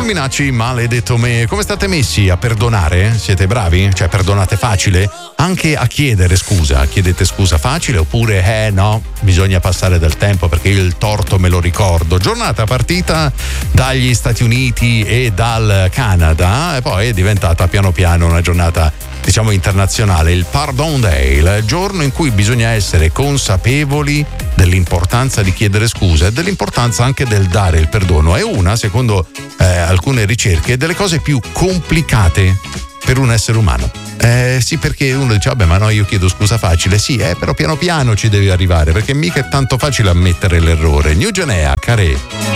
minacci, maledetto me. Come state messi a perdonare? Siete bravi? Cioè, perdonate facile? Anche a chiedere scusa. Chiedete scusa facile oppure no, bisogna passare del tempo perché io il torto me lo ricordo. Giornata partita dagli Stati Uniti e dal Canada e poi è diventata piano piano una giornata, diciamo, internazionale, il Pardon Day, il giorno in cui bisogna essere consapevoli dell'importanza di chiedere scusa e dell'importanza anche del dare il perdono. È una, secondo alcune ricerche, delle cose più complicate per un essere umano. Sì, perché uno dice vabbè, ma no, io chiedo scusa facile. Sì, però piano piano ci devi arrivare, perché mica è tanto facile ammettere l'errore. New Genea, Carè.